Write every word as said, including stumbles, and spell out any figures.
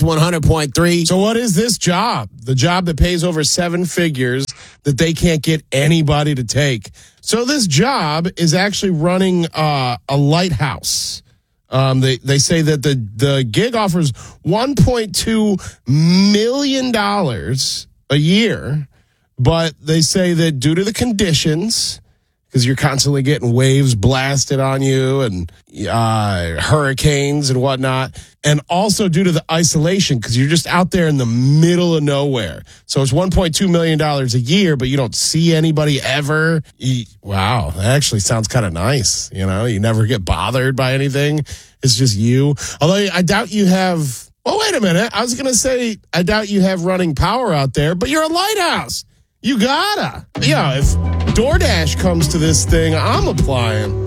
one hundred point three. So what is this job? The job that pays over seven figures that they can't get anybody to take. So this job is actually running uh, a lighthouse. Um, they, they say that the, the gig offers one point two million dollars a year, but they say that due to the conditions, because you're constantly getting waves blasted on you and uh, hurricanes and whatnot, and also due to the isolation, because you're just out there in the middle of nowhere. So it's one point two million dollars a year, but you don't see anybody ever. You, wow, that actually sounds kind of nice. You know, you never get bothered by anything. It's just you. Although I doubt you have, well, wait a minute. I was going to say, I doubt you have running power out there, but you're a lighthouse. You gotta. Yeah, if DoorDash comes to this thing, I'm applying.